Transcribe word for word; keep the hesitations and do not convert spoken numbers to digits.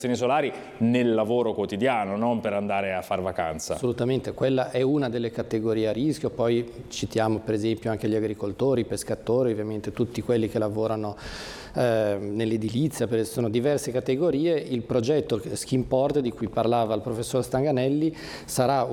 solari nel lavoro quotidiano, non per andare a far vacanza. Assolutamente, quella è una delle categorie a rischio, poi citiamo per esempio anche gli agricoltori, i pescatori, ovviamente tutti quelli che lavorano eh, nell'edilizia, sono diverse categorie. Il progetto Skimported di cui parlava il professor Stanganelli sarà